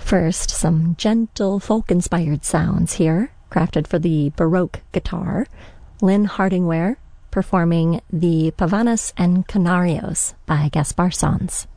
First, some gentle folk-inspired sounds here, crafted for the Baroque guitar. Lynn Hardingware performing the Pavanas and Canarios by Gaspar Sanz.